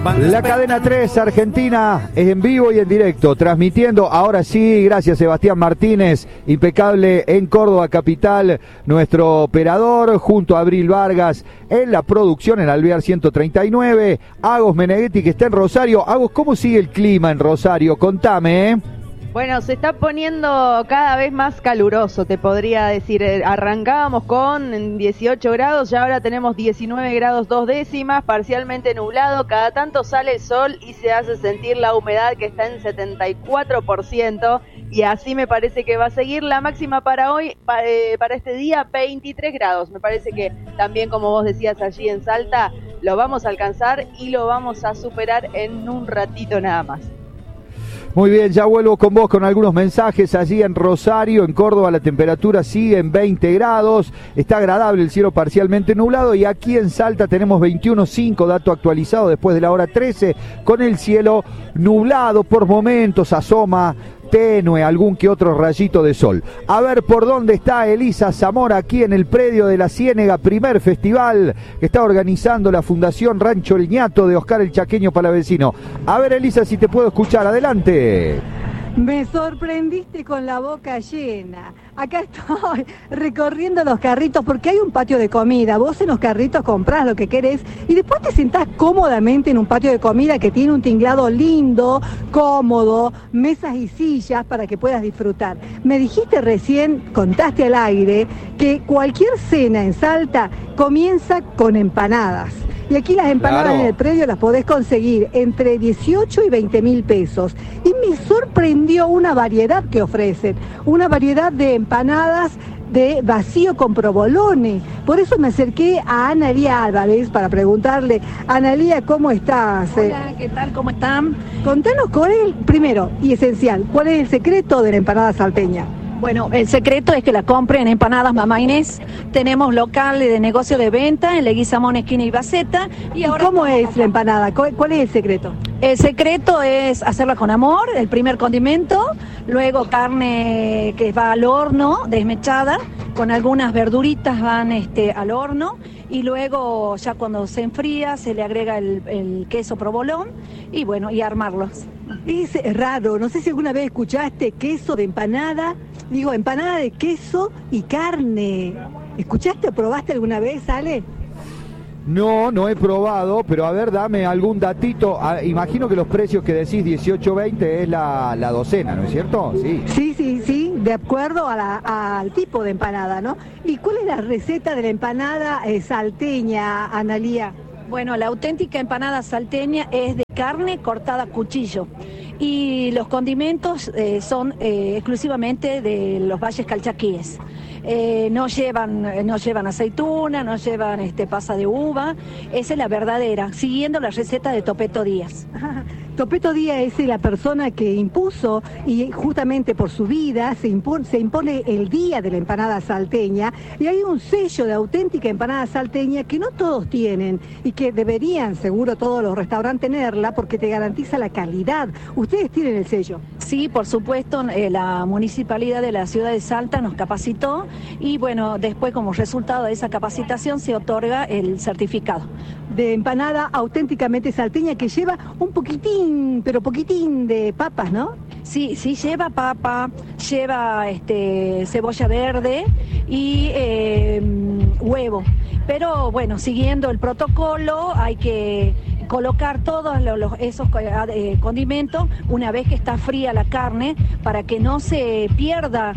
La cadena 3 Argentina es en vivo y en directo, transmitiendo, ahora sí, gracias Sebastián Martínez, impecable en Córdoba capital, nuestro operador, junto a Abril Vargas, en la producción en Alvear 139, Agos Meneghetti que está en Rosario. Agos, ¿cómo sigue el clima en Rosario? Contame, Bueno, se está poniendo cada vez más caluroso, te podría decir. Arrancábamos con 18 grados, ya ahora tenemos 19 grados 2 décimas, parcialmente nublado. Cada tanto sale el sol y se hace sentir la humedad que está en 74%. Y así me parece que va a seguir. La máxima para hoy, para este día, 23 grados. Me parece que también, como vos decías allí en Salta, lo vamos a alcanzar y lo vamos a superar en un ratito nada más. Muy bien, ya vuelvo con vos con algunos mensajes. Allí en Rosario, en Córdoba, la temperatura sigue en 20 grados, está agradable, el cielo parcialmente nublado, y aquí en Salta tenemos 21.5, dato actualizado después de la hora 13, con el cielo nublado, por momentos asoma tenue algún que otro rayito de sol. A ver por dónde está Elisa Zamora, aquí en el predio de la Ciénega, primer festival que está organizando la Fundación Rancho El Ñato de Oscar el Chaqueño Palavecino. A ver, Elisa, si te puedo escuchar, adelante. Me sorprendiste con la boca llena. Acá estoy recorriendo los carritos porque hay un patio de comida. Vos en los carritos comprás lo que querés y después te sentás cómodamente en un patio de comida que tiene un tinglado lindo, cómodo, mesas y sillas para que puedas disfrutar. Me dijiste recién, contaste al aire, que cualquier cena en Salta comienza con empanadas. Y aquí las empanadas, claro, en el predio las podés conseguir entre 18 y 20 mil pesos. Y me sorprendió una variedad que ofrecen, una variedad de empanadas de vacío con provolone. Por eso me acerqué a Analía Álvarez para preguntarle, Analía, ¿cómo estás? Hola, ¿qué tal? ¿Cómo están? Contanos cuál es, primero y esencial, ¿cuál es el secreto de la empanada salteña? Bueno, el secreto es que la compren en Empanadas Mamá Inés. Tenemos local de negocio de venta en Leguizamón, esquina y Baceta. ¿Y cómo es la empanada? ¿Cuál es el secreto? El secreto es hacerla con amor, el primer condimento, luego carne que va al horno, desmechada, con algunas verduritas van al horno, y luego ya cuando se enfría se le agrega el queso provolón y bueno, y armarlos. Es raro, no sé si alguna vez escuchaste queso de empanada, digo, empanada de queso y carne. ¿Escuchaste o probaste alguna vez, Ale? No he probado, pero a ver, dame algún datito. Imagino que los precios que decís 18-20 es la docena, ¿no es cierto? Sí, de acuerdo al tipo de empanada, ¿no? ¿Y cuál es la receta de la empanada salteña, Analía? Bueno, la auténtica empanada salteña es de carne cortada a cuchillo. Y los condimentos son exclusivamente de los valles calchaquíes. No llevan aceituna, no llevan pasa de uva. Esa es la verdadera, siguiendo la receta de Topeto Díaz. Topeto Díaz es la persona que impuso, y justamente por su vida se impone el día de la empanada salteña, y hay un sello de auténtica empanada salteña que no todos tienen y que deberían, seguro, todos los restaurantes tenerla porque te garantiza la calidad. ¿Ustedes tienen el sello? Sí, por supuesto, la municipalidad de la ciudad de Salta nos capacitó y bueno, después como resultado de esa capacitación se otorga el certificado. De empanada auténticamente salteña que lleva un poquitín, pero poquitín de papas, ¿no? Sí, lleva papa, lleva cebolla verde y huevo. Pero bueno, siguiendo el protocolo hay que colocar todos esos condimentos una vez que está fría la carne para que no se pierda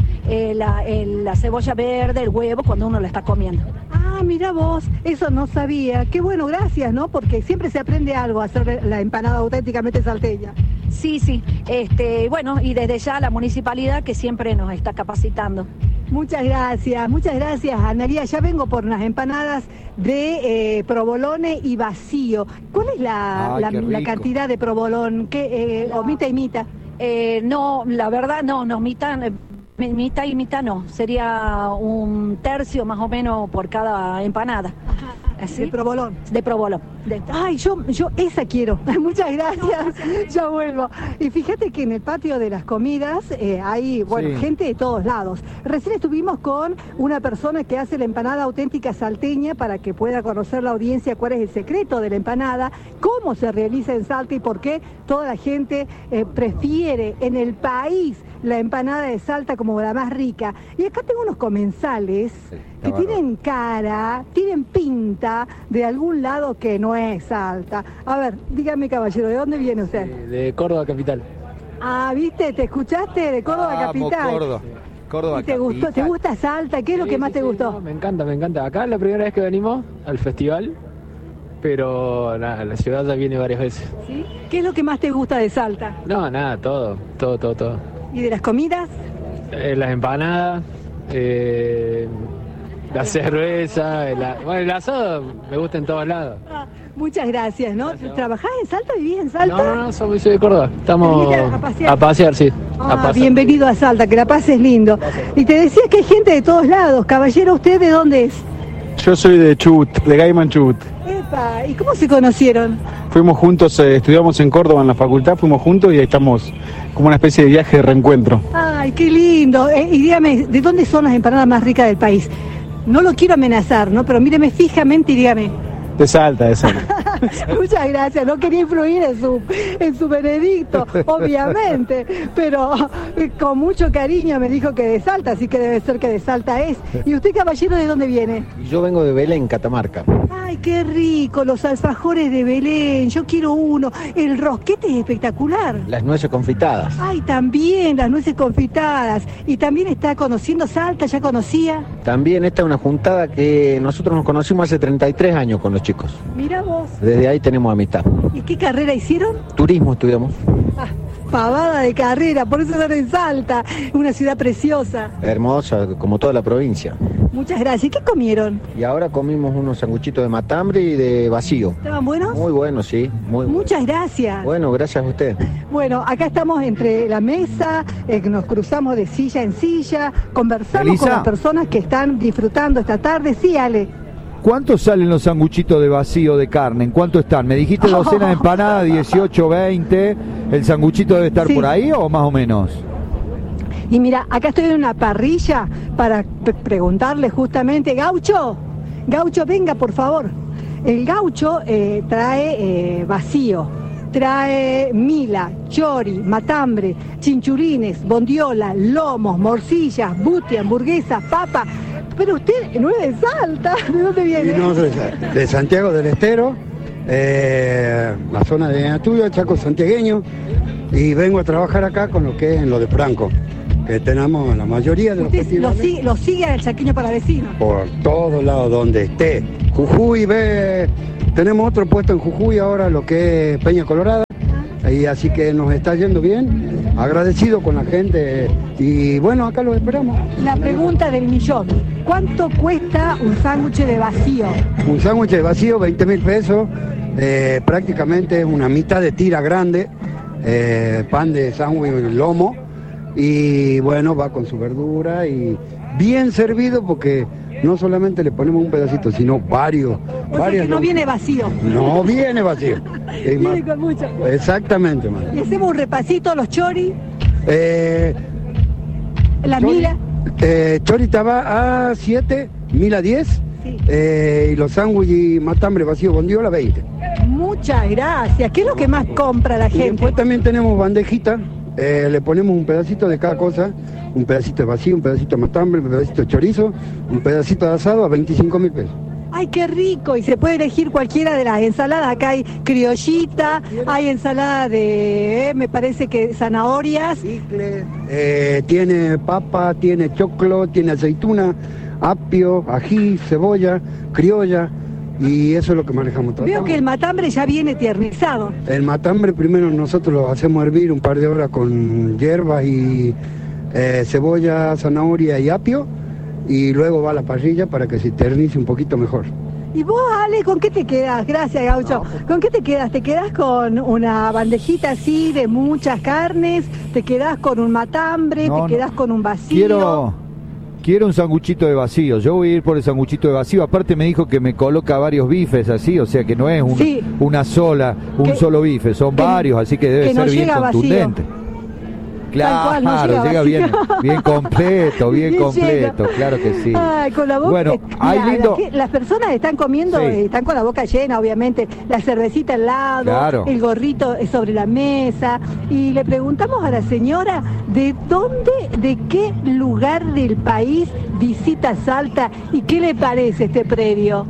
la cebolla verde, el huevo cuando uno la está comiendo. Ah, mira vos, eso no sabía. Qué bueno, gracias, ¿no? Porque siempre se aprende algo a hacer la empanada auténticamente salteña. Sí, bueno, y desde ya la municipalidad que siempre nos está capacitando. Muchas gracias, Analía. Ya vengo por unas empanadas de provolone y vacío. ¿Cuál es la cantidad de provolón? ¿O mitad y mitad? No, la verdad no, mitad y mitad no. Sería un tercio más o menos por cada empanada. ¿Así? De provolón. De provolón. Ay, yo esa quiero. Muchas gracias. Ya vuelvo. Y fíjate que en el patio de las comidas hay, bueno, Sí. gente de todos lados. Recién estuvimos con una persona que hace la empanada auténtica salteña para que pueda conocer la audiencia cuál es el secreto de la empanada, cómo se realiza en Salta y por qué toda la gente prefiere en el país la empanada de Salta como la más rica. Y acá tengo unos comensales que tienen cara, tienen pinta de algún lado que no es Salta. A ver, dígame, caballero, ¿de dónde viene usted? De Córdoba capital. Ah, ¿viste? ¿Te escuchaste? De Córdoba capital. Córdoba ¿Y te gustó? ¿Te gusta Salta? ¿Qué es lo que más te gustó? No, me encanta. Acá es la primera vez que venimos al festival, pero nada, la ciudad ya viene varias veces. ¿Sí? ¿Qué es lo que más te gusta de Salta? No, nada, todo. ¿Y de las comidas? Las empanadas, la cerveza, bueno, el asado me gusta en todos lados. Ah, muchas gracias, ¿no? Gracias. ¿Trabajás en Salta? ¿Vivís en Salta? No, soy de Córdoba. Estamos ¿Viniste a pasear? a pasear, sí. Ah, a pasear. bienvenido a Salta, que la pases lindo. Y te decía que hay gente de todos lados. Caballero, ¿usted de dónde es? Yo soy de Chubut, de Gaiman Chubut. Epa, ¿y cómo se conocieron? Fuimos juntos, estudiamos en Córdoba en la facultad, fuimos juntos y ahí estamos como una especie de viaje de reencuentro. Ay, qué lindo. Y dígame, ¿de dónde son las empanadas más ricas del país? No lo quiero amenazar, ¿no? Pero míreme fijamente y dígame. De Salta, de Salta. Muchas gracias, no quería influir en su veredicto, obviamente, pero con mucho cariño me dijo que de Salta, así que debe ser que de Salta es. ¿Y usted, caballero, de dónde viene? Yo vengo de Belén, Catamarca. Ay, qué rico, los alfajores de Belén, yo quiero uno. El rosquete es espectacular. Las nueces confitadas. Ay, también las nueces confitadas. Y también está conociendo Salta, ¿ya conocía? También esta es una juntada que nosotros nos conocimos hace 33 años con los chicos. Mira vos. Desde ahí tenemos amistad. ¿Y qué carrera hicieron? Turismo estudiamos. Ah, pavada de carrera, por eso están en Salta, una ciudad preciosa. Hermosa, como toda la provincia. Muchas gracias. ¿Y qué comieron? Y ahora comimos unos sanguchitos de matambre y de vacío. ¿Estaban buenos? Muy buenos, sí. Muy Muchas gracias. Bueno, gracias a usted. Bueno, acá estamos entre la mesa, nos cruzamos de silla en silla, conversamos Elisa. con las personas que están disfrutando esta tarde. Sí, Ale. ¿Cuánto salen los sanguchitos de vacío de carne? ¿En cuánto están? Me dijiste docena de empanadas, 18, 20. ¿El sanguchito debe estar Sí. por ahí o más o menos? Y mira, acá estoy en una parrilla para preguntarle justamente, Gaucho, venga por favor. El gaucho trae vacío, trae mila, chori, matambre, chinchurines, bondiola, lomos, morcillas, buti, hamburguesas, papa. Pero usted no es de Salta, ¿de dónde viene? Y no, de Santiago del Estero, la zona de Natuyo, Chaco santiagueño, y vengo a trabajar acá con lo que es en lo de Franco, que tenemos la mayoría de los Usted festivales lo sigue al chaqueño palavecino. por todos lados donde esté. Jujuy, tenemos otro puesto en Jujuy ahora, lo que es Peña Colorada, y así que nos está yendo bien, agradecido con la gente, y bueno, acá los esperamos. La pregunta del millón, ¿cuánto cuesta un sándwich de vacío? Un sándwich de vacío, 20.000 pesos, prácticamente es una mitad de tira grande, pan de sándwich lomo, y bueno, va con su verdura y bien servido porque no solamente le ponemos un pedacito, sino varios. O sea que no viene vacío. No viene vacío. Es más- Viene con mucho. Exactamente, man. Y hacemos un repasito, los choris, Eh, la Chori. mila. Chorita va a 7, mil a 10, Sí. y los sándwiches matambre vacío bondiola 20. Muchas gracias. ¿Qué es lo que más compra la Y gente? después también tenemos bandejita, le ponemos un pedacito de cada cosa, un pedacito de vacío, un pedacito de matambre, un pedacito de chorizo, un pedacito de asado a 25.000 pesos. Ay, qué rico. Y se puede elegir cualquiera de las ensaladas. Acá hay criollita, hay ensalada de, me parece que zanahorias. Tiene papa, tiene choclo, tiene aceituna, apio, ají, cebolla, criolla, y eso es lo que manejamos. Veo que el matambre ya viene tiernizado. El matambre primero nosotros lo hacemos hervir un par de horas con hierbas y cebolla, zanahoria y apio, y luego va a la parrilla para que se eternice un poquito mejor. ¿Y vos, Ale, con qué te quedas? Gracias, Gaucho. ¿Con qué te quedas? ¿Te quedas con una bandejita así de muchas carnes? ¿Te quedas con un matambre? No, ¿Te quedas con un vacío? Quiero un sanguchito de vacío. Yo voy a ir por el sanguchito de vacío. Aparte me dijo que me coloca varios bifes así, o sea que no es un solo bife, son varios, así que debe ser bien contundente. Claro, llega bien completo, bien completo, claro que sí. Ay, con la boca, bueno, las personas están comiendo, están con la boca llena, obviamente, la cervecita al lado, el gorrito sobre la mesa, y le preguntamos a la señora de qué lugar del país visita Salta y qué le parece este predio.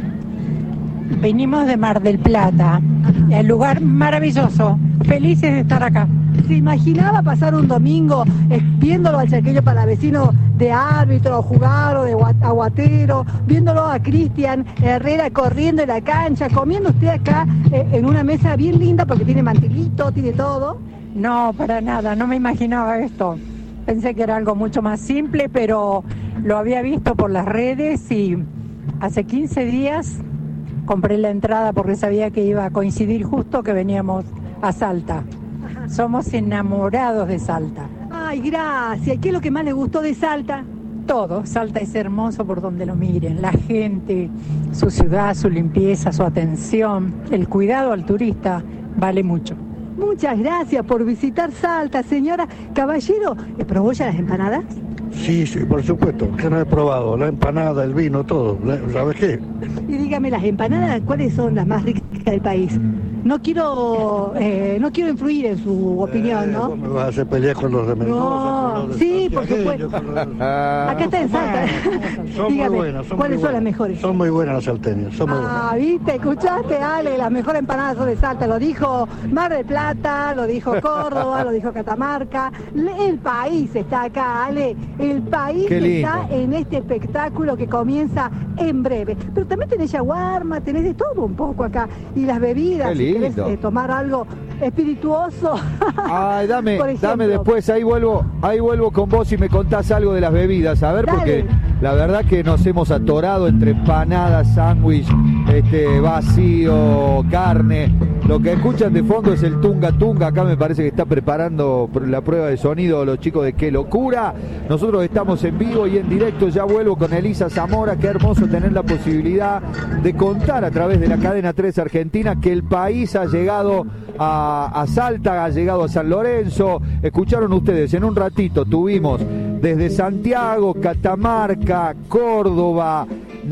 Venimos de Mar del Plata, el lugar maravilloso, felices de estar acá. ¿Se imaginaba pasar un domingo viéndolo al Chaqueño Palavecino de árbitro, jugar o de aguatero, viéndolo a Cristian Herrera corriendo en la cancha, comiendo usted acá en una mesa bien linda porque tiene mantelito, tiene todo? No, para nada, no me imaginaba esto. Pensé que era algo mucho más simple, pero lo había visto por las redes y hace 15 días compré la entrada porque sabía que iba a coincidir justo que veníamos a Salta. Somos enamorados de Salta. Ay, gracias. ¿Qué es lo que más le gustó de Salta? Todo. Salta es hermoso por donde lo miren. La gente, su ciudad, su limpieza, su atención, el cuidado al turista vale mucho. Muchas gracias por visitar Salta, señora. Caballero, ¿probó ya las empanadas? Sí, por supuesto, que no he probado, la empanada, el vino, todo, ¿sabes qué? Y dígame, las empanadas, ¿cuáles son las más ricas del país? No quiero influir en su opinión, ¿no? ¿Me vas a hacer pelear con los de Mendoza? No, sí, por supuesto. Acá está en Salta. Son dígame, muy buenas. ¿Cuáles son las mejores? Son muy buenas las salteñas, son muy buenas. ¿Viste? ¿Escuchaste, Ale? Las mejores empanadas son de Salta. Lo dijo Mar del Plata, lo dijo Córdoba, lo dijo Catamarca. El país está acá, Ale. El país está en este espectáculo que comienza en breve. Pero también tenés shawarma, tenés de todo un poco acá. Y las bebidas, si querés tomar algo espirituoso. Ay, dame después, ahí vuelvo con vos y me contás algo de las bebidas, a ver, porque la verdad que nos hemos atorado entre empanadas, sándwich, vacío, carne. Lo que escuchan de fondo es el tunga tunga. Acá me parece que está preparando la prueba de sonido los chicos de Qué Locura. Nosotros estamos en vivo y en directo. Ya vuelvo con Elisa Zamora. Qué hermoso tener la posibilidad de contar a través de la cadena 3 Argentina que el país ha llegado a Salta, ha llegado a San Lorenzo. Escucharon ustedes, en un ratito tuvimos desde Santiago, Catamarca, Córdoba,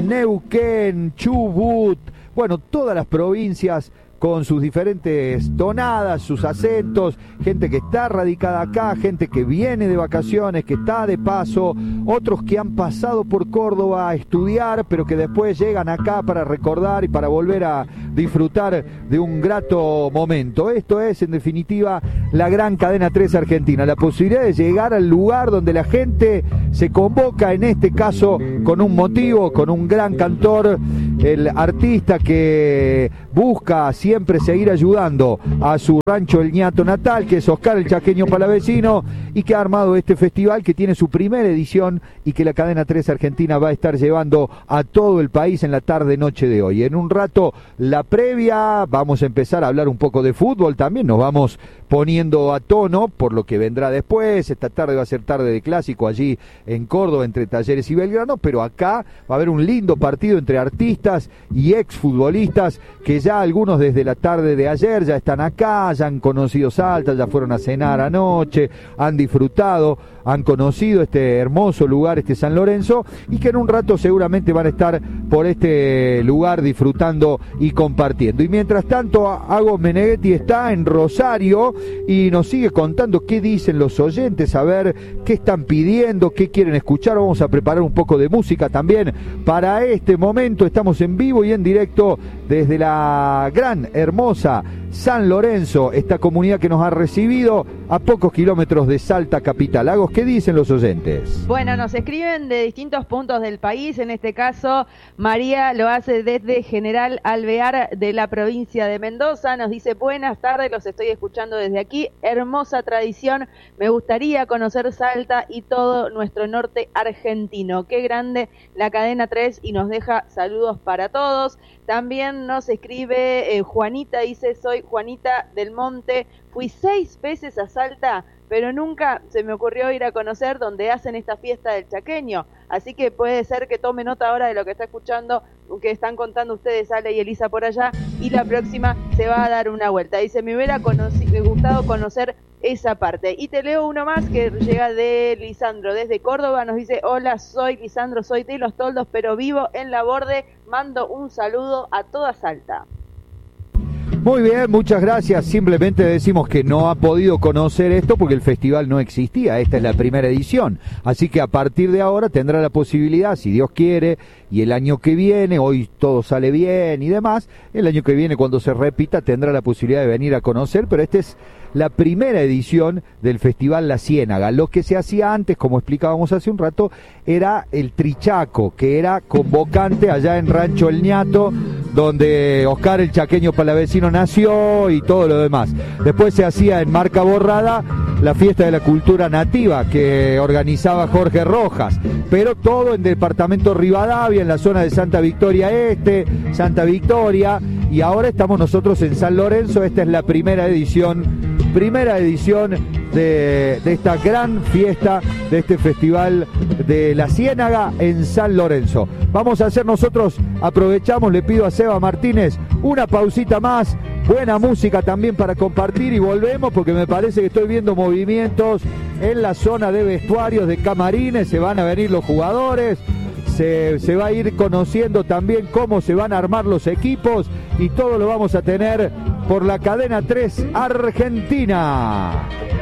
Neuquén, Chubut, bueno, todas las provincias con sus diferentes tonadas, sus acentos, gente que está radicada acá, gente que viene de vacaciones, que está de paso, otros que han pasado por Córdoba a estudiar, pero que después llegan acá para recordar y para volver a disfrutar de un grato momento. Esto es, en definitiva, la gran cadena 3 Argentina, la posibilidad de llegar al lugar donde la gente se convoca, en este caso con un motivo, con un gran cantor, el artista que busca siempre seguir ayudando a su rancho El Ñato natal, que es Oscar el Chaqueño Palavecino, y que ha armado este festival que tiene su primera edición y que la cadena 3 Argentina va a estar llevando a todo el país en la tarde-noche de hoy. En un rato, la previa, vamos a empezar a hablar un poco de fútbol también, nos vamos poniendo a tono por lo que vendrá después. Esta tarde va a ser tarde de clásico allí en Córdoba entre Talleres y Belgrano, pero acá va a haber un lindo partido entre artistas y exfutbolistas que ya algunos desde la tarde de ayer ya están acá, ya han conocido Salta, ya fueron a cenar anoche, han disfrutado, han conocido este hermoso lugar, este San Lorenzo, y que en un rato seguramente van a estar por este lugar disfrutando y compartiendo. Y mientras tanto, Agos Meneghetti está en Rosario y nos sigue contando qué dicen los oyentes, a ver qué están pidiendo, qué quieren escuchar. Vamos a preparar un poco de música también para este momento. Estamos en vivo y en directo desde la gran, hermosa San Lorenzo, esta comunidad que nos ha recibido a pocos kilómetros de Salta capital. Agos, ¿qué dicen los oyentes? Bueno, nos escriben de distintos puntos del país. En este caso, María lo hace desde General Alvear de la provincia de Mendoza. Nos dice: buenas tardes, los estoy escuchando desde aquí. Hermosa tradición. Me gustaría conocer Salta y todo nuestro norte argentino. Qué grande la cadena 3 y nos deja saludos para todos. También nos escribe Juanita, dice: soy Juanita del Monte, fui 6 veces a Salta, pero nunca se me ocurrió ir a conocer donde hacen esta fiesta del chaqueño. Así que puede ser que tome nota ahora de lo que está escuchando, que están contando ustedes, Ale y Elisa, por allá, y la próxima se va a dar una vuelta. Dice, me hubiera gustado conocer esa parte. Y te leo uno más que llega de Lisandro, desde Córdoba, nos dice, hola, soy Lisandro, soy de Los Toldos, pero vivo en La Borde, mando un saludo a toda Salta. Muy bien, muchas gracias. Simplemente decimos que no ha podido conocer esto porque el festival no existía. Esta es la primera edición. Así que a partir de ahora tendrá la posibilidad, si Dios quiere, y el año que viene, hoy todo sale bien y demás, el año que viene cuando se repita tendrá la posibilidad de venir a conocer, pero esta es la primera edición del Festival La Ciénaga. Lo que se hacía antes, como explicábamos hace un rato, era el trichaco, que era convocante allá en Rancho El Ñato, donde Oscar el Chaqueño Palavecino nació y todo lo demás. Después se hacía en Marca Borrada la fiesta de la cultura nativa que organizaba Jorge Rojas, pero todo en departamento Rivadavia, en la zona de Santa Victoria Este, Santa Victoria, y ahora estamos nosotros en San Lorenzo. Esta es la primera edición de esta gran fiesta, de este Festival de La Ciénaga en San Lorenzo. Vamos a hacer nosotros, aprovechamos, le pido a Seba Martínez una pausita más, buena música también para compartir, y volvemos porque me parece que estoy viendo movimientos en la zona de vestuarios, de camarines, se van a venir los jugadores. Se va a ir conociendo también cómo se van a armar los equipos, y todo lo vamos a tener por la Cadena 3 Argentina.